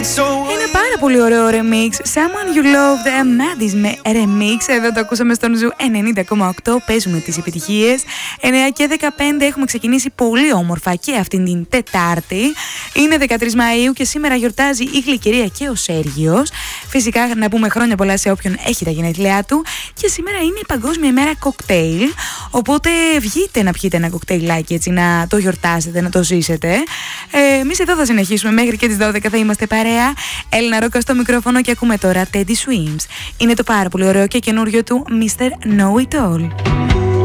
Είναι πάρα πολύ ωραίο remix. Someone You Love, The Amadis με remix. Εδώ το ακούσαμε στον Ζου 90,8. Παίζουμε τις επιτυχίες. 9 και 15 έχουμε ξεκινήσει πολύ όμορφα και αυτήν την Τετάρτη. Είναι 13 Μαΐου και σήμερα γιορτάζει η Γλυκερία και ο Σέργιος. Φυσικά να πούμε χρόνια πολλά σε όποιον έχει τα γενέθλιά του. Και σήμερα είναι η Παγκόσμια ημέρα κοκτέιλ. Οπότε βγείτε να πιείτε ένα κοκτέιλάκι έτσι, να το γιορτάσετε, να το ζήσετε. Εμείς εδώ θα συνεχίσουμε μέχρι και τις 12 θα είμαστε παρέα. Έλληνα Ρόκα στο μικρόφωνο και ακούμε τώρα Teddy Swims. Είναι το πάρα πολύ ωραίο και καινούριο του Mr. Know It All.